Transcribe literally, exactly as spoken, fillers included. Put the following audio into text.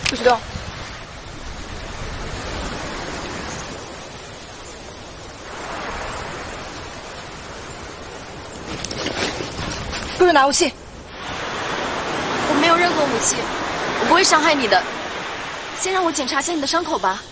不许动！不许拿武器！ 我没有任何武器，我不会伤害你的。先让我检查一下你的伤口吧。